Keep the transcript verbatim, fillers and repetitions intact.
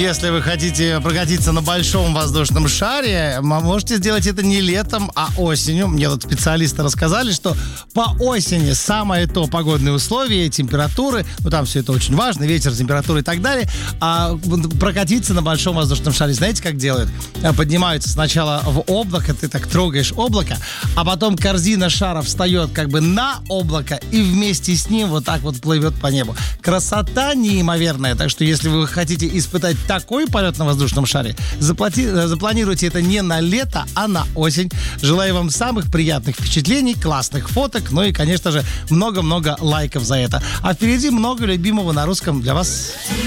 если вы хотите прокатиться на большом воздушном шаре, можете сделать это не летом, а осенью. Мне тут специалисты рассказали, что по осени самое то погодные условия, температуры, ну там все это очень важно, ветер, температура и так далее. А прокатиться на большом воздушном шаре, знаете, как делают? Поднимаются сначала в облако, ты так трогаешь облако, а потом корзина шара встает как бы на облако и вместе с ним вот так вот плывет по небу. Красота неимоверная, так что если вы хотите испытать такой полет на воздушном шаре, заплати, запланируйте это не на лето, а на осень. Желаю вам самых приятных впечатлений, классных фоток, ну и, конечно же, много-много лайков за это. А впереди много любимого на русском для вас.